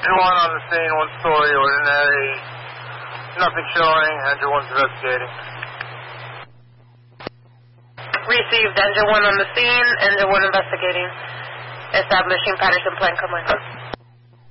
Engine 1 on the scene, 1 story, ordinary. Nothing showing, Engine 1's investigating. Received, Engine 1 on the scene, Engine 1 investigating. Establishing Patterson Plan, come on.